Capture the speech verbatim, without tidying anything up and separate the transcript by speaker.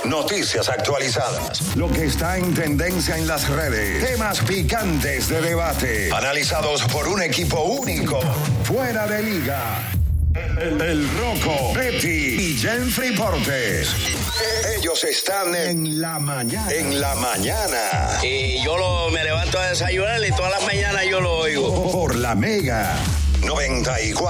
Speaker 1: Noticias actualizadas. Lo que está en tendencia en las redes. Temas picantes de debate. Analizados por un equipo único. Fuera de liga. El, el Rocco, Betty y Jenfrey Portes. Ellos están en la mañana. En la mañana.
Speaker 2: Y yo lo, me levanto a desayunar y todas las mañanas yo lo oigo.
Speaker 1: Por la Mega noventa y cuatro.